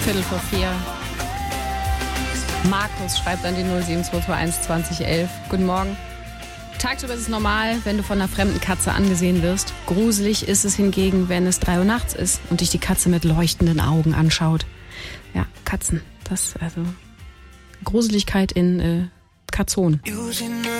3:15. Markus schreibt an die 07221 2011. Guten Morgen. Tagsüber ist es normal, wenn du von einer fremden Katze angesehen wirst. Gruselig ist es hingegen, wenn es 3 Uhr nachts ist und dich die Katze mit leuchtenden Augen anschaut. Ja, Katzen. Das, also Gruseligkeit in Katzon.